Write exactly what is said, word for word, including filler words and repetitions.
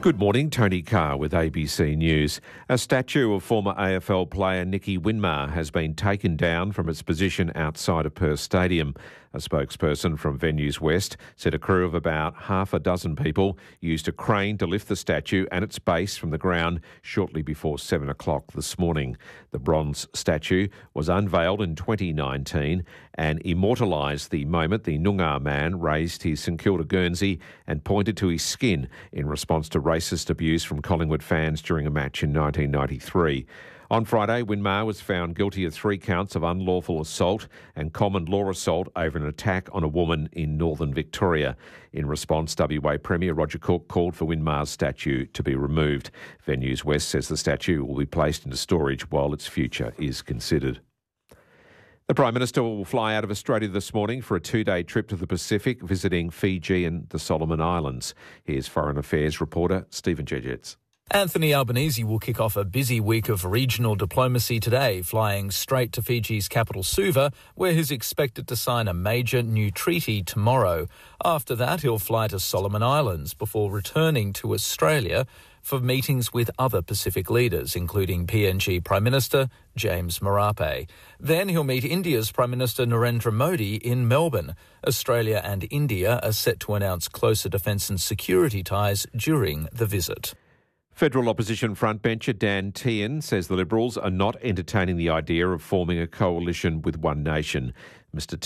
Good morning, Tony Carr with A B C News. A statue of former A F L player Nicky Winmar has been taken down from its position outside of Perth Stadium. A spokesperson from Venues West said a crew of about half a dozen people used a crane to lift the statue and its base from the ground shortly before seven o'clock this morning. The bronze statue was unveiled in twenty nineteen and immortalised the moment the Noongar man raised his St Kilda Guernsey and pointed to his skin in response to racist abuse from Collingwood fans during a match in nineteen ninety-three. On Friday, Winmar was found guilty of three counts of unlawful assault and common law assault over an attack on a woman in northern Victoria. In response, W A Premier Roger Cook called for Winmar's statue to be removed. Venues West says the statue will be placed into storage while its future is considered. The Prime Minister will fly out of Australia this morning for a two-day trip to the Pacific, visiting Fiji and the Solomon Islands. Here's Foreign Affairs reporter Stephen Jedgetts. Anthony Albanese will kick off a busy week of regional diplomacy today, flying straight to Fiji's capital Suva, where he's expected to sign a major new treaty tomorrow. After that, he'll fly to Solomon Islands before returning to Australia for meetings with other Pacific leaders, including P N G Prime Minister James Marape. Then he'll meet India's Prime Minister Narendra Modi in Melbourne. Australia and India are set to announce closer defence and security ties during the visit. Federal opposition frontbencher Dan Tehan says the Liberals are not entertaining the idea of forming a coalition with One Nation. Mr